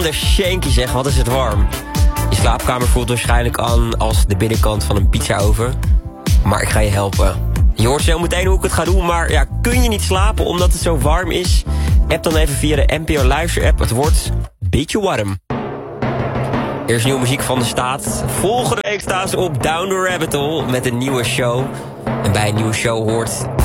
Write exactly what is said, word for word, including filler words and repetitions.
Sander Shanky zegt, wat is het warm. Je slaapkamer voelt waarschijnlijk aan als de binnenkant van een pizzaoven. Maar ik ga je helpen. Je hoort zo meteen hoe ik het ga doen, maar ja, kun je niet slapen omdat het zo warm is? App dan even via de N P O Luister app. Het wordt beetje warm. Eerst nieuwe muziek van de staat. Volgende week staan ze op Down the Rabbit Hole met een nieuwe show. En bij een nieuwe show hoort